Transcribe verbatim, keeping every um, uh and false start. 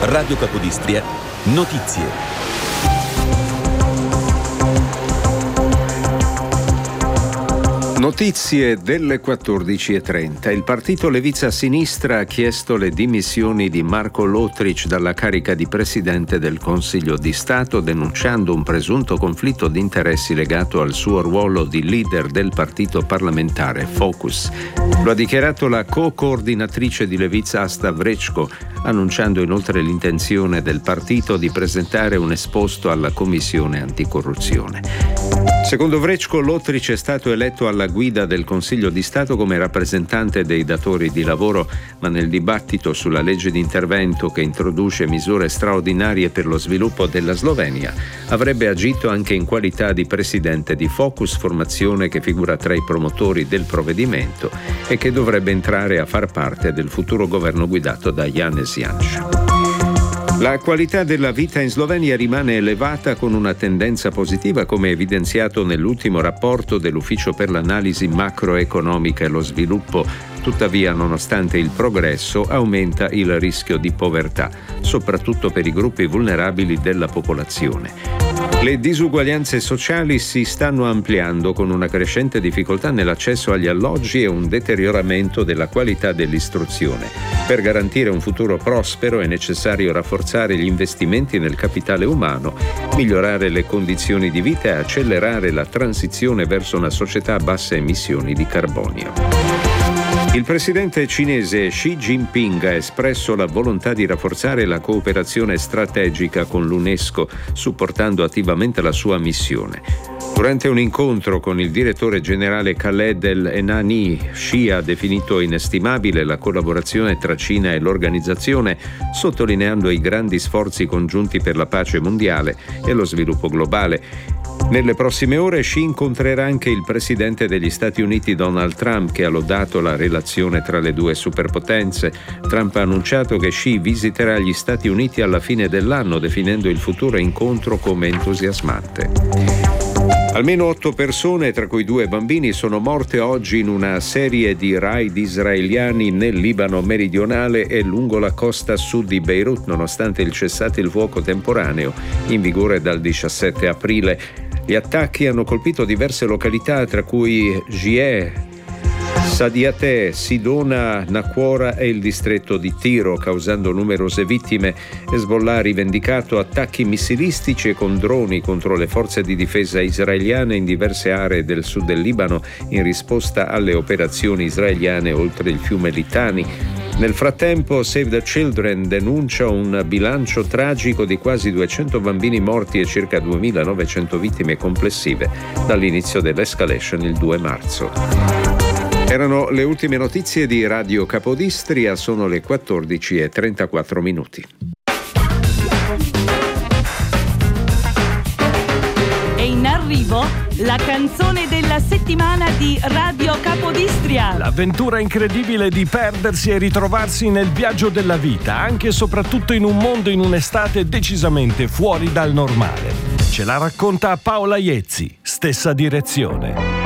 Radio Capodistria, notizie. Notizie delle quattordici e trenta. Il partito Leviza Sinistra ha chiesto le dimissioni di Marko Lotric dalla carica di Presidente del Consiglio di Stato, denunciando un presunto conflitto di interessi legato al suo ruolo di leader del partito parlamentare Focus. Lo ha dichiarato la co-coordinatrice di Leviza Asta Vrečko, annunciando inoltre l'intenzione del partito di presentare un esposto alla Commissione Anticorruzione. Secondo Vrečko, Lotric è stato eletto alla guida del Consiglio di Stato come rappresentante dei datori di lavoro, ma nel dibattito sulla legge di intervento che introduce misure straordinarie per lo sviluppo della Slovenia avrebbe agito anche in qualità di presidente di Focus, formazione che figura tra i promotori del provvedimento e che dovrebbe entrare a far parte del futuro governo guidato da Janez Janša. La qualità della vita in Slovenia rimane elevata con una tendenza positiva, come evidenziato nell'ultimo rapporto dell'Ufficio per l'analisi macroeconomica e lo sviluppo. Tuttavia, nonostante il progresso, aumenta il rischio di povertà, soprattutto per i gruppi vulnerabili della popolazione. Le disuguaglianze sociali si stanno ampliando con una crescente difficoltà nell'accesso agli alloggi e un deterioramento della qualità dell'istruzione. Per garantire un futuro prospero è necessario rafforzare gli investimenti nel capitale umano, migliorare le condizioni di vita e accelerare la transizione verso una società a basse emissioni di carbonio. Il presidente cinese Xi Jinping ha espresso la volontà di rafforzare la cooperazione strategica con l'UNESCO, supportando attivamente la sua missione. Durante un incontro con il direttore generale Khaled El-Enani, Xi ha definito inestimabile la collaborazione tra Cina e l'organizzazione, sottolineando i grandi sforzi congiunti per la pace mondiale e lo sviluppo globale. Nelle prossime ore Xi incontrerà anche il presidente degli Stati Uniti Donald Trump, che ha lodato la relazione tra le due superpotenze. Trump ha annunciato che Xi visiterà gli Stati Uniti alla fine dell'anno, definendo il futuro incontro come entusiasmante. Almeno otto persone, tra cui due bambini, sono morte oggi in una serie di raid israeliani nel Libano meridionale e lungo la costa sud di Beirut, nonostante il cessate il fuoco temporaneo in vigore dal diciassette aprile. Gli attacchi hanno colpito diverse località, tra cui Jie, Sadiate, Sidona, Naquora e il distretto di Tiro, causando numerose vittime. Hezbollah ha rivendicato attacchi missilistici e con droni contro le forze di difesa israeliane in diverse aree del sud del Libano in risposta alle operazioni israeliane oltre il fiume Litani. Nel frattempo, Save the Children denuncia un bilancio tragico di quasi duecento bambini morti e circa duemilanovecento vittime complessive dall'inizio dell'escalation il due marzo. Erano le ultime notizie di Radio Capodistria, sono le quattordici e trentaquattro minuti. È in arrivo la canzone della settimana di Radio Capodistria. L'avventura incredibile di perdersi e ritrovarsi nel viaggio della vita, anche e soprattutto in un mondo in un'estate decisamente fuori dal normale. Ce la racconta Paola Iezzi, stessa direzione.